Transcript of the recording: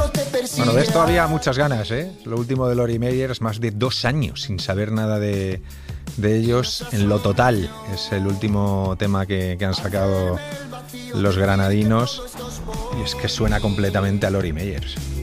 Bueno, de esto había muchas ganas, ¿eh? Lo último de Lori Meyers, más de 2 años sin saber nada de ellos en lo total. Es el último tema que han sacado los granadinos y es que suena completamente a Lori Meyers.